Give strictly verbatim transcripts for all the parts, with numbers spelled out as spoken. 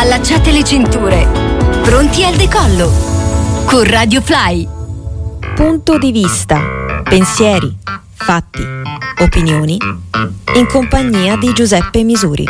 Allacciate le cinture. Pronti al decollo. Con Radio Fly. Punto di vista. Pensieri, fatti, opinioni. In compagnia di Giuseppe Misuri.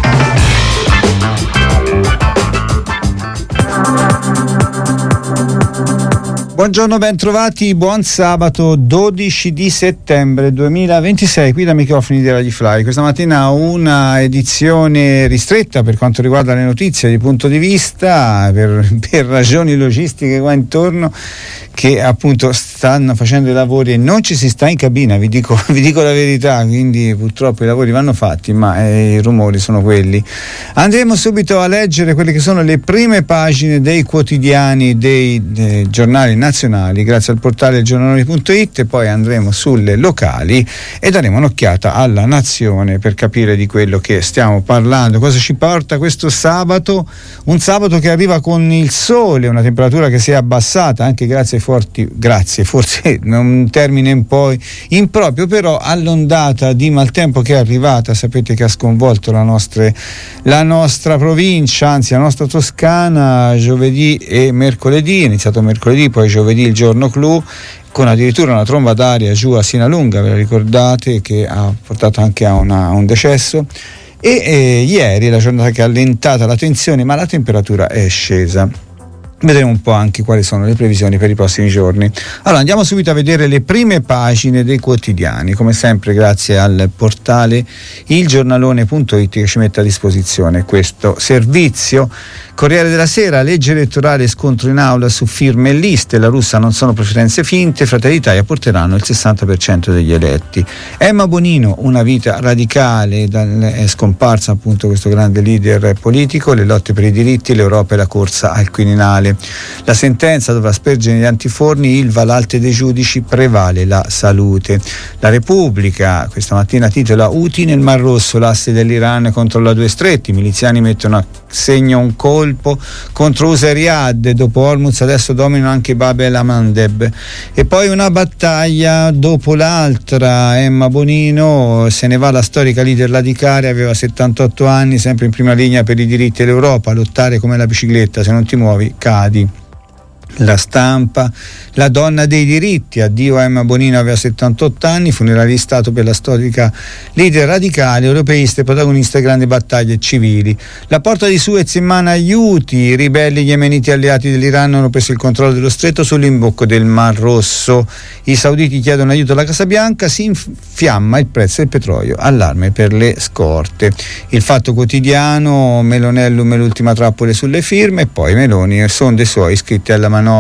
Buongiorno, ben trovati, buon sabato dodici di settembre duemilaventisei, qui da microfoni di Radio Fly. Questa mattina una edizione ristretta per quanto riguarda le notizie di Punto di Vista, per, per ragioni logistiche qua intorno, che appunto stanno facendo i lavori e non ci si sta in cabina, vi dico, vi dico la verità, quindi purtroppo i lavori vanno fatti, ma eh, i rumori sono quelli. Andremo subito a leggere quelle che sono le prime pagine dei quotidiani, dei, dei giornali nazionali, grazie al portale giornaloni punto it, e poi andremo sulle locali e daremo un'occhiata alla Nazione per capire di quello che stiamo parlando, cosa ci porta questo sabato, un sabato che arriva con il sole, una temperatura che si è abbassata anche grazie ai forti, grazie, forse un termine un po' improprio, però all'ondata di maltempo che è arrivata, sapete che ha sconvolto la nostra, la nostra provincia, anzi la nostra Toscana, giovedì e mercoledì, è iniziato mercoledì, poi giovedì il giorno clou, con addirittura una tromba d'aria giù a Sinalunga, ve la ricordate, che ha portato anche a, una, a un decesso, e eh, ieri la giornata che ha allentata la tensione, ma la temperatura è scesa. Vedremo un po' anche quali sono le previsioni per i prossimi giorni. Allora andiamo subito a vedere le prime pagine dei quotidiani, come sempre grazie al portale il giornalone punto it che ci mette a disposizione questo servizio. Corriere della Sera, legge elettorale, scontro in aula su firme e liste, la russa non sono preferenze finte, Fratelli d'Italia porteranno il sessanta per cento degli eletti. Emma Bonino, una vita radicale, è scomparsa appunto questo grande leader politico, le lotte per i diritti, l'Europa e la corsa al Quirinale. La sentenza dovrà aspergere gli antiforni, Ilva, l'Alte dei giudici, prevale la salute. La Repubblica questa mattina titola Houthi nel Mar Rosso, l'asse dell'Iran controlla due stretti, i miliziani mettono a segno un colpo contro U S A e Riyadh, dopo Hormuz adesso dominano anche Bab el-Mandeb, e poi una battaglia dopo l'altra. Emma Bonino, se ne va la storica leader radicale, aveva settantotto anni, sempre in prima linea per i diritti dell'Europa, lottare come la bicicletta, se non ti muovi cadi. La Stampa, la donna dei diritti, addio a Emma Bonino, aveva settantotto anni, funerale di Stato per la storica leader radicale, europeista e protagonista di grandi battaglie civili. La porta di Suez in mano agli Houthi, i ribelli yemeniti alleati dell'Iran hanno preso il controllo dello stretto sull'imbocco del Mar Rosso, i sauditi chiedono aiuto alla Casa Bianca, si infiamma il prezzo del petrolio, allarme per le scorte. Il Fatto Quotidiano, Melonellum e l'ultima trappola sulle firme, e poi Meloni, sonde suoi iscritti alla manovra.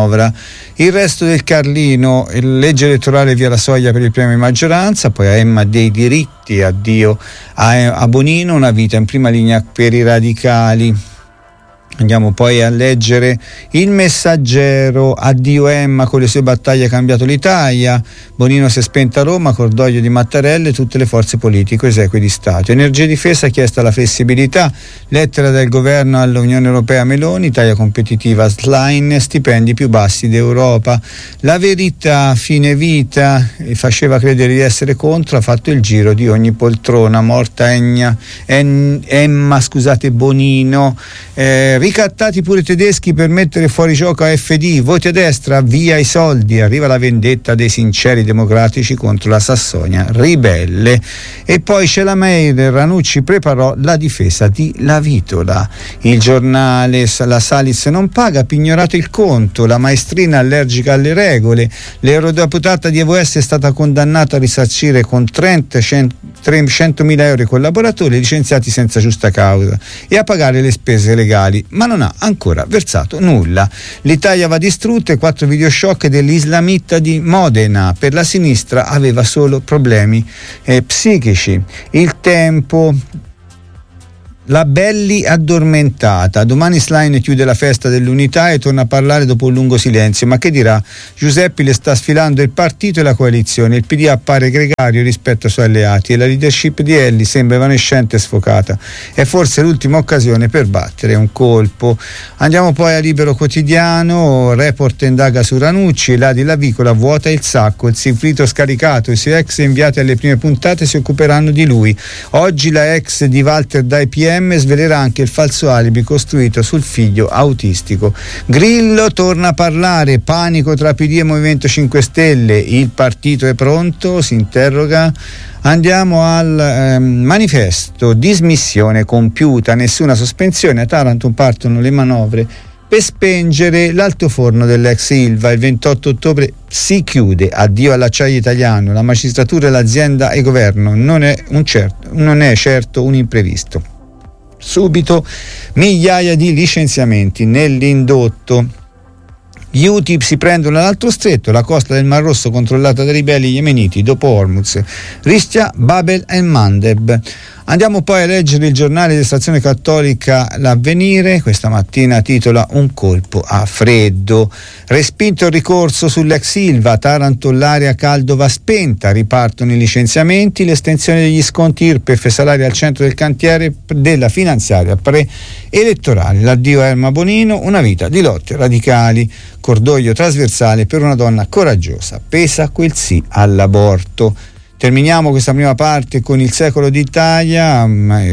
Il resto del Carlino, legge elettorale via la soglia per il premio di maggioranza, poi a Emma dei diritti, addio a, a Bonino, una vita in prima linea per i radicali. Andiamo poi a leggere il Messaggero, addio Emma, con le sue battaglie ha cambiato l'Italia, Bonino si è spenta a Roma, cordoglio di Mattarelle, tutte le forze politiche esegue di Stato. Energia e difesa, chiesta la flessibilità, lettera del governo all'Unione Europea Meloni, Italia competitiva, slime, stipendi più bassi d'Europa. La Verità, fine vita, faceva credere di essere contro, ha fatto il giro di ogni poltrona, morta Egna, en, Emma, scusate, Bonino, eh, ricattati pure i tedeschi per mettere fuori gioco a F D, voti a destra, via i soldi, arriva la vendetta dei sinceri democratici contro la Sassonia ribelle. E poi c'è la mail, Ranucci preparò la difesa di Lavitola. Il Giornale, la Salis non paga, pignorato il conto, la maestrina allergica alle regole, l'eurodeputata di E V S è stata condannata a risarcire con trenta centomila euro i collaboratori licenziati senza giusta causa e a pagare le spese legali, ma non ha ancora versato nulla. L'Italia va distrutta, e quattro videoshock dell'islamita di Modena, per la sinistra aveva solo problemi eh, psichici. Il Tempo, la Belli addormentata, domani Schlein chiude la festa dell'unità e torna a parlare dopo un lungo silenzio, ma che dirà? Giuseppi le sta sfilando il partito e la coalizione, il P D appare gregario rispetto ai suoi alleati e la leadership di Elli sembra evanescente e sfocata, è forse l'ultima occasione per battere un colpo. Andiamo poi a Libero Quotidiano, report indaga su Ranucci, la di Lavicola vuota il sacco, il sinfrito scaricato, i suoi ex inviati alle prime puntate si occuperanno di lui, oggi la ex di Walter dai P M M svelerà anche il falso alibi costruito sul figlio autistico. Grillo torna a parlare, panico tra P D e Movimento cinque Stelle, il partito è pronto? Si interroga. Andiamo al eh, manifesto, dismissione compiuta, nessuna sospensione, a Taranto partono le manovre per spengere l'altoforno dell'ex Ilva. Il ventotto ottobre si chiude, addio all'acciaio italiano, la magistratura, l'azienda e il governo, non è, un certo, non è certo un imprevisto. Subito migliaia di licenziamenti nell'indotto. Gli Houthi si prendono l'altro stretto, la costa del Mar Rosso controllata dai ribelli yemeniti, dopo Hormuz rischia Bab el-Mandeb. Andiamo poi a leggere il giornale di estrazione cattolica L'Avvenire, questa mattina titola Un colpo a freddo. Respinto il ricorso sull'ex Ilva, Taranto l'area caldo va spenta, ripartono i licenziamenti, l'estensione degli sconti I R P E F e salari al centro del cantiere della finanziaria pre-elettorale. L'addio a Erma Bonino, una vita di lotte radicali, cordoglio trasversale per una donna coraggiosa, pesa quel sì all'aborto. Terminiamo questa prima parte con il Secolo d'Italia,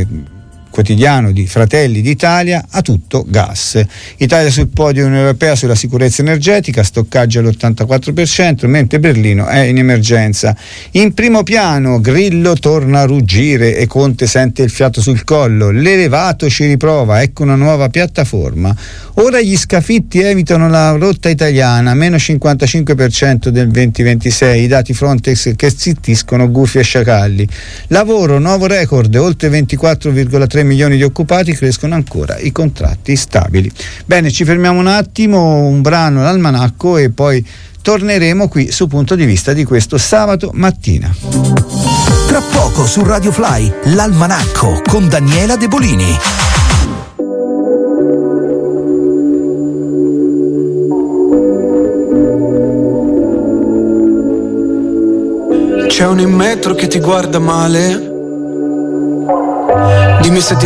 quotidiano di Fratelli d'Italia, a tutto gas. Italia sul podio Unione Europea sulla sicurezza energetica, stoccaggio all'ottantaquattro per cento, mentre Berlino è in emergenza. In primo piano Grillo torna a ruggire e Conte sente il fiato sul collo, l'elevato ci riprova, ecco una nuova piattaforma. Ora gli scafitti evitano la rotta italiana, meno cinquantacinque per cento del duemilaventisei, i dati Frontex che zittiscono gufi e sciacalli. Lavoro, nuovo record, oltre ventiquattro virgola tre milioni di occupati, crescono ancora i contratti stabili. Bene, ci fermiamo un attimo, un brano l'almanacco e poi torneremo qui su Punto di Vista di questo sabato mattina. Tra poco su Radio Fly, l'almanacco con Daniela De Bolini. C'è un in metro che ti guarda male. Dimmi se ti